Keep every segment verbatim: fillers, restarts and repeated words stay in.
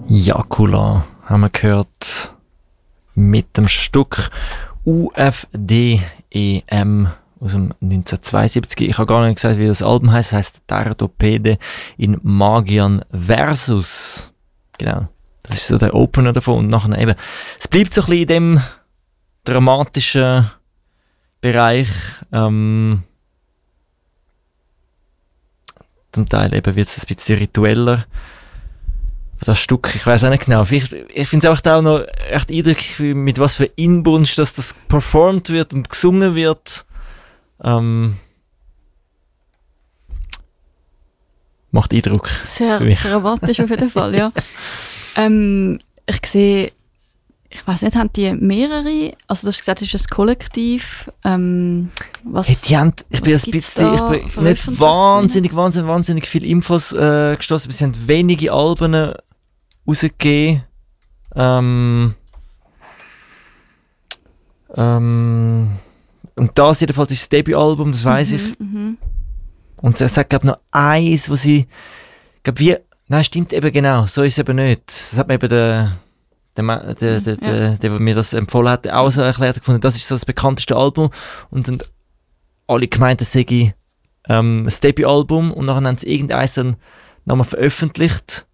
Jakula haben wir gehört mit dem Stück U F D E M aus dem neunzehnhundertzweiundsiebzig. Ich habe gar nicht gesagt, wie das Album heißt. Es heisst Tardopede in Magian Versus. Genau. Das ist so der Opener davon. Und nachher eben, es bleibt so ein bisschen in dem dramatischen Bereich. Ähm, zum Teil eben wird es ein bisschen ritueller. Das Stück, ich weiß auch nicht genau. Ich, ich finde es auch noch echt eindrücklich, mit was für Inbrunst dass das performt wird und gesungen wird. Ähm, macht Eindruck. Sehr dramatisch auf jeden Fall, ja. ähm, ich sehe, ich weiß nicht, haben die mehrere? Also du hast gesagt, es ist ein Kollektiv. Ähm, was, hey, die haben, ich bin, ein bisschen, ich bin nicht wahnsinnig, wahnsinnig, wahnsinnig viele Infos äh, gestossen. Sie haben wenige Alben rausgegeben. Ähm, ähm, und das jedenfalls ist das Debütalbum, das weiss mhm, ich. Mhm. Und es sagt, glaube ich, noch eins, wo sie, glaube wie, nein, stimmt eben genau, so ist es eben nicht. Das hat mir eben der, der, der, der, der, ja. der, der, der mir das empfohlen hat, auch so erklärt gefunden, das ist so das bekannteste Album. Und dann alle gemeint, das sei ähm, das Debütalbum und nachher haben sie irgendeins dann nochmal veröffentlicht.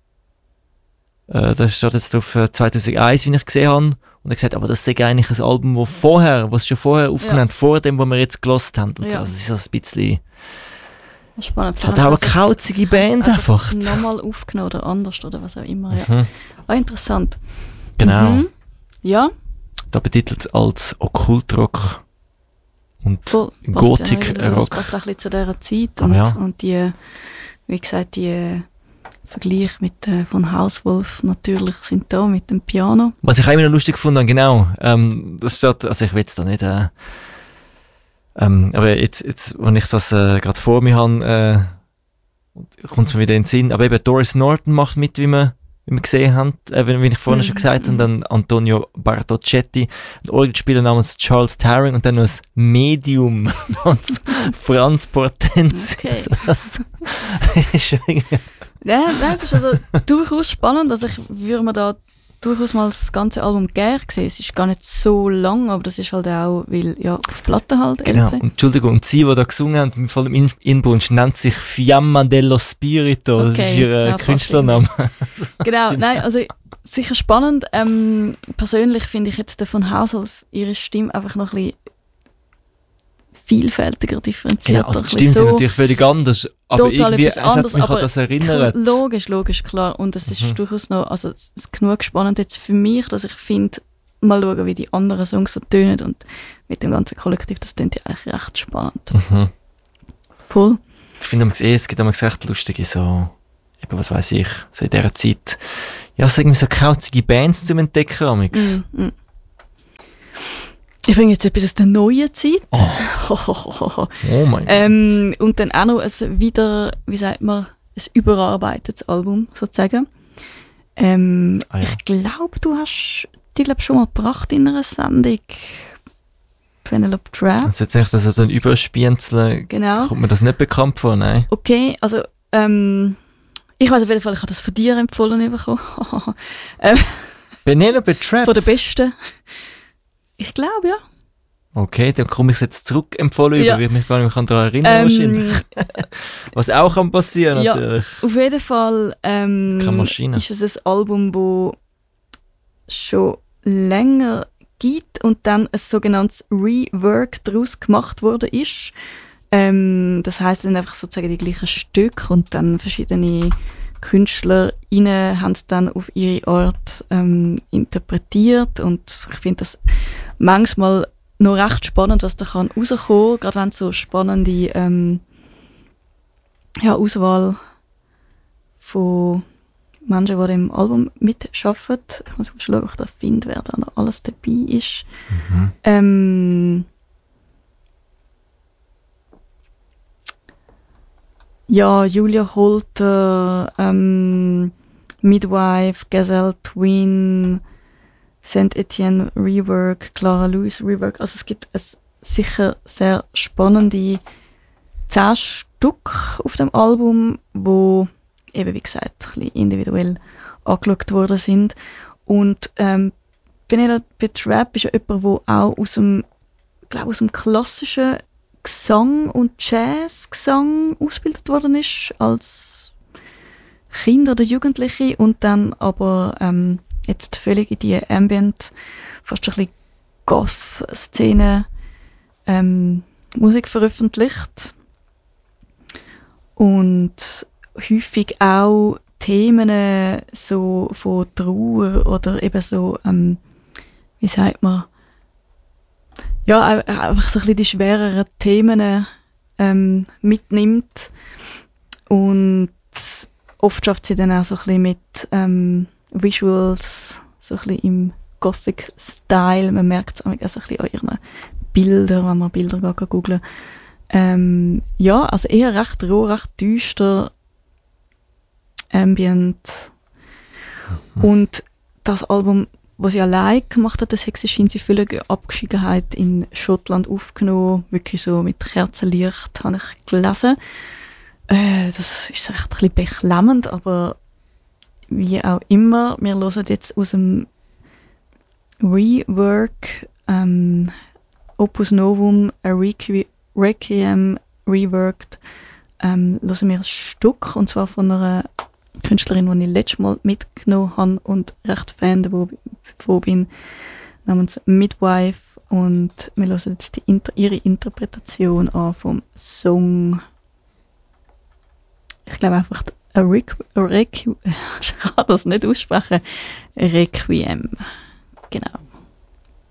Äh, das steht jetzt auf äh, zweitausendeins, wie ich gesehen habe. Und er hat gesagt, aber das sei eigentlich ein Album, wo vorher, was schon vorher aufgenommen haben, ja. vor dem, was wir jetzt gelost haben. Und ja. so, also es ist so ein bisschen... Spannend. Hat auch eine kauzige Band einfach. einfach. Nochmal aufgenommen oder anders oder was auch immer. Ja. Mhm. Ah, interessant. Genau. Mhm. Ja. Da betitelt es als Okkultrock und so, Gothic-Rock. Ja, das passt auch ein bisschen zu dieser Zeit. Und, ja. und die, wie gesagt, die Vergleich mit äh, von Hauswolf natürlich sind da mit dem Piano. Was ich auch immer noch lustig gefunden habe, genau, ähm, das steht, also ich will es da nicht, äh, ähm, aber jetzt, jetzt, wenn ich das äh, gerade vor mir habe, äh, kommt es mir wieder in den Sinn, aber eben Doris Norton macht mit, wie wir, wie wir gesehen haben, äh, wie, wie ich vorhin mm-hmm. schon gesagt habe, und dann Antonio Bartocchetti, ein Orgelspieler namens Charles Tarring und dann noch ein Medium namens Franz Portenz. Okay. Also das ist irgendwie... Ja, das ist also durchaus spannend. Also ich würde mir da durchaus mal das ganze Album gerne sehen. Es ist gar nicht so lang, aber das ist halt auch, weil ja auf Platte halt. Genau. Und, Entschuldigung, und sie, die da gesungen haben, mit vollem In- Inbrunst, nennt sich Fiamma dello Spirito. Okay. Das ist ihr äh, ja, Künstlername. Genau, nein, also sicher spannend. Ähm, persönlich finde ich jetzt von Hauswolf ihre Stimme einfach noch ein bisschen vielfältiger, differenzierter. Genau, also die Stimmen so sind natürlich völlig anders, aber irgendwie, es anders, hat mich an das erinnert. Logisch, logisch, klar. Und es ist mhm. durchaus noch, also es ist genug spannend jetzt für mich, dass ich finde, mal schauen, wie die anderen Songs so tönen und mit dem ganzen Kollektiv, das tönt ja eigentlich recht spannend. Mhm. Voll. Ich finde, es gibt immer recht lustige, so, eben, was weiß ich, so in dieser Zeit, ja, so irgendwie so kauzige Bands zum Entdecken. Mm, mm. Ich bringe jetzt etwas aus der neuen Zeit. Oh, oh mein Gott. Ähm, und dann auch noch ein wieder, wie sagt man, ein überarbeitetes Album, sozusagen. Ähm, ah, ja. Ich glaube, du hast die glaub, schon mal gebracht in einer Sendung. Penelope Trapp. Also jetzt nicht, dass er dann überspienzeln, genau. Kommt mir das nicht bekannt vor, nein? Okay, also ähm, ich weiß auf jeden Fall, ich habe das von dir empfohlen bekommen. ähm, Penelope Trapp? Von der Besten. Ich glaube, ja. Okay, dann komme ich jetzt zurück empfohlen, ja. Weil ich mich gar nicht mehr daran erinnern ähm, wahrscheinlich. Was auch kann passieren ja, natürlich. Auf jeden Fall ähm, ist es ein Album, das schon länger gibt und dann ein sogenanntes Rework daraus gemacht worden ist. Ähm, das heisst dann einfach sozusagen die gleichen Stücke und dann verschiedene KünstlerInnen haben es dann auf ihre Art ähm, interpretiert und ich finde das manchmal noch recht spannend, was da kann rauskommen, gerade wenn es so spannende ähm, ja, Auswahl von Menschen, die im Album mitarbeiten. Ich muss schauen, ob ich da finde, wer da noch alles dabei ist. Mhm. Ähm, Ja, Julia Holter, ähm, Midwife, Gazelle Twin, Saint Etienne Rework, Clara Lewis Rework. Also es gibt es sicher sehr spannende zehn Stück auf dem Album, wo eben wie gesagt ein bisschen individuell angeschaut worden sind. Und ähm, Penelope Trapp ist ja jemand, der auch aus dem, glaub, aus dem klassischen Gesang und Jazzgesang ausgebildet worden ist, als Kind oder Jugendliche und dann aber ähm, jetzt völlig in die Ambient, fast ein bisschen Goth-Szene ähm, Musik veröffentlicht. Und häufig auch Themen so von Trauer oder eben so, ähm, wie sagt man, ja, einfach so ein bisschen die schwereren Themen ähm, mitnimmt. Und oft schafft sie dann auch so ein bisschen mit ähm, Visuals, so ein bisschen im Gothic-Style. Man merkt es auch so ein bisschen an ihren Bildern, wenn man Bilder googelt. Ähm, ja, also eher recht roh, recht düster, Ambient. Mhm. Und das Album, das sie allein gemacht hat, das hat sie, scheint sie völlige Abgeschiedenheit in Schottland aufgenommen, wirklich so mit Kerzenlicht, habe ich gelesen. Äh, das ist echt ein bisschen beklemmend, aber wie auch immer, wir hören jetzt aus dem Rework ähm, Opus Novum, a Requi- Requiem Reworked, ähm, hören wir ein Stück, und zwar von einer Künstlerin, die ich letztes Mal mitgenommen habe und recht Fan davon bin, namens Midwife, und wir hören jetzt die Inter- ihre Interpretation an vom Song. Ich glaube einfach, a Requ- a Requ- ich kann das nicht aussprechen, Requiem. Genau.